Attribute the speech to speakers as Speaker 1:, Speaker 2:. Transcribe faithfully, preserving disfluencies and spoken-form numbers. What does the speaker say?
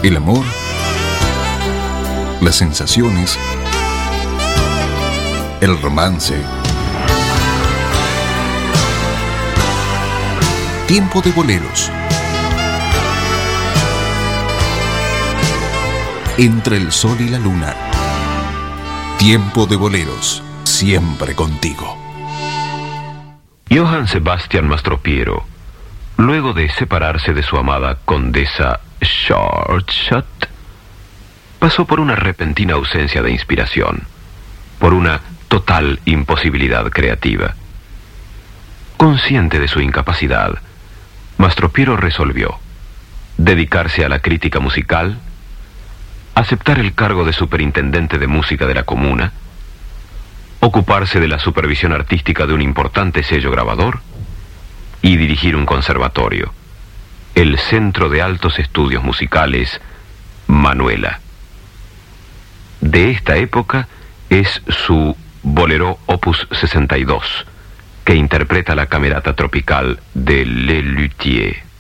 Speaker 1: El amor, las sensaciones, el romance. Tiempo de boleros. Entre el sol y la luna. Tiempo de boleros, siempre contigo.
Speaker 2: Johann Sebastian Mastropiero, luego de separarse de su amada condesa Schwarzschild, pasó por una repentina ausencia de inspiración, por una total imposibilidad creativa. Consciente de su incapacidad, Mastropiero resolvió dedicarse a la crítica musical, aceptar el cargo de superintendente de música de la comuna, ocuparse de la supervisión artística de un importante sello grabador y dirigir un conservatorio, el Centro de Altos Estudios Musicales Manuela. De esta época es su bolero opus sesenta y dos, que interpreta la camerata tropical de Le Luthier.